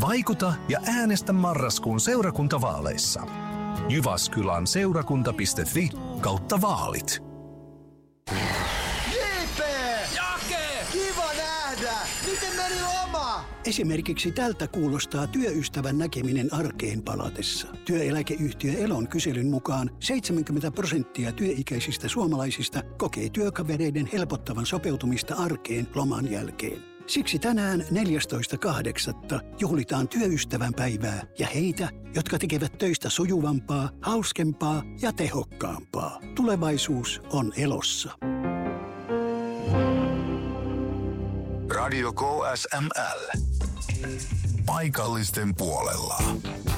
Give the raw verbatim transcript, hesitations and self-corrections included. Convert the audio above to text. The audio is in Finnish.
Vaikuta ja äänestä marraskuun seurakuntavaaleissa. Jyväskylän seurakunta piste fi kautta vaalit. J P! Jake! Kiva nähdä! Miten meni loma? Esimerkiksi tältä kuulostaa työystävän näkeminen arkeen palatessa. Työeläkeyhtiö Elon kyselyn mukaan seitsemänkymmentä prosenttia työikäisistä suomalaisista kokee työkavereiden helpottavan sopeutumista arkeen loman jälkeen. Siksi tänään neljästoista kahdeksatta juhlitaan työystävän päivää ja heitä, jotka tekevät töistä sujuvampaa, hauskempaa ja tehokkaampaa. Tulevaisuus on Elossa. Radio K S M L. Paikallisten puolella.